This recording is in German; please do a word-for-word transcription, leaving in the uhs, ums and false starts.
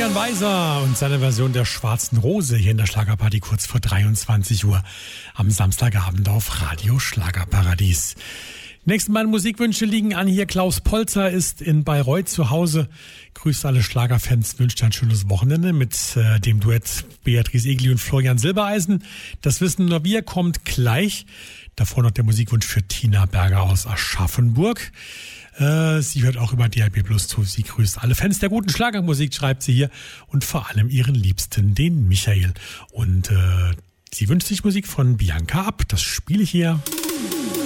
Florian Weiser und seine Version der Schwarzen Rose hier in der Schlagerparty kurz vor dreiundzwanzig Uhr am Samstagabend auf Radio Schlagerparadies. Die nächsten beiden Musikwünsche liegen an. Hier Klaus Polzer ist in Bayreuth zu Hause. Grüßt alle Schlagerfans, wünscht ein schönes Wochenende mit äh, dem Duett Beatrice Egli und Florian Silbereisen. Das wissen nur wir, kommt gleich. Davor noch der Musikwunsch für Tina Berger aus Aschaffenburg. Äh, sie hört auch über D R B Plus zu. Sie grüßt alle Fans der guten Schlagermusik, schreibt sie hier. Und vor allem ihren Liebsten, den Michael. Und äh, sie wünscht sich Musik von Bianca ab. Das spiele ich hier.